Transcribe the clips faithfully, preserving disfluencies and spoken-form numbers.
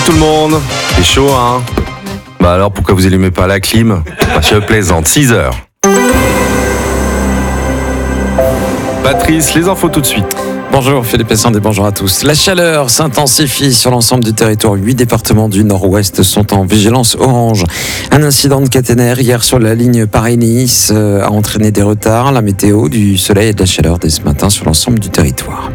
tout le monde. C'est chaud, hein? Bah alors pourquoi vous allumez pas la clim? Bah, je plaisante, six heures. Patrice, les infos tout de suite. Bonjour Philippe Essandé, bonjour à tous. La chaleur s'intensifie sur l'ensemble du territoire. Huit départements du nord-ouest sont en vigilance orange. Un incident de caténaire hier sur la ligne Paris-Nice a entraîné des retards. La météo, du soleil et de la chaleur dès ce matin sur l'ensemble du territoire.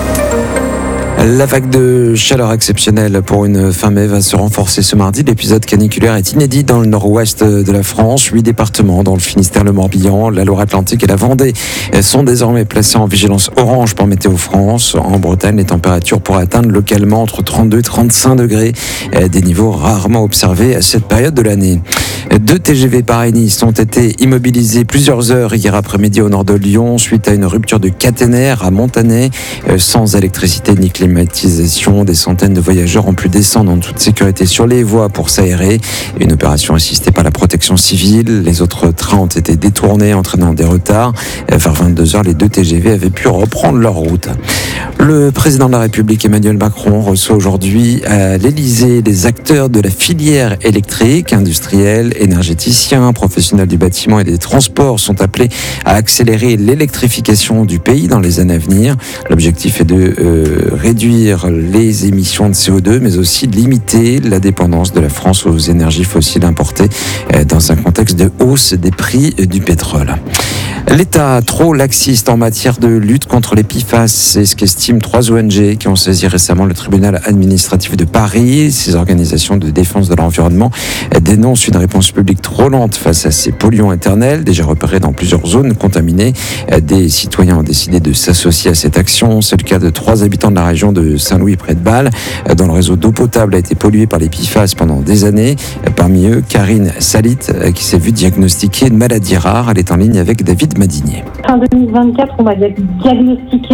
La vague de chaleur exceptionnelle pour une fin mai va se renforcer ce mardi. L'épisode caniculaire est inédit dans le nord-ouest de la France. Huit départements, dont le Finistère, le Morbihan, la Loire-Atlantique et la Vendée, sont désormais placés en vigilance orange par Météo France. En Bretagne, les températures pourraient atteindre localement entre trente-deux et trente-cinq degrés, des niveaux rarement observés à cette période de l'année. Deux T G V Paris-Nice ont été immobilisés plusieurs heures hier après-midi au nord de Lyon suite à une rupture de caténaire à Montanet. Sans électricité ni climatisation, des centaines de voyageurs ont pu descendre en toute sécurité sur les voies pour s'aérer. Une opération assistée par la protection civile. Les autres trains ont été détournés, entraînant des retards. Vers vingt-deux heures, les deux T G V avaient pu reprendre leur route. Le président de la République, Emmanuel Macron, reçoit aujourd'hui à l'Élysée les acteurs de la filière électrique, industriels, énergéticiens, professionnels du bâtiment et des transports sont appelés à accélérer l'électrification du pays dans les années à venir. L'objectif est de euh, réduire les émissions de C O deux, mais aussi de limiter la dépendance de la France aux énergies fossiles importées euh, dans un contexte de hausse des prix du pétrole. L'État trop laxiste en matière de lutte contre les P F A S, c'est ce qu'estiment trois O N G qui ont saisi récemment le tribunal administratif de Paris. Ces organisations de défense de l'environnement dénoncent une réponse publique trop lente face à ces polluants éternels, déjà repérés dans plusieurs zones contaminées. Des citoyens ont décidé de s'associer à cette action. C'est le cas de trois habitants de la région de Saint-Louis près de Bâle, dont le réseau d'eau potable a été pollué par les P F A S pendant des années. Parmi eux, Karine Salit, qui s'est vue diagnostiquer une maladie rare. Elle est en ligne avec David Madinier. Fin deux mille vingt-quatre, on m'a diagnostiqué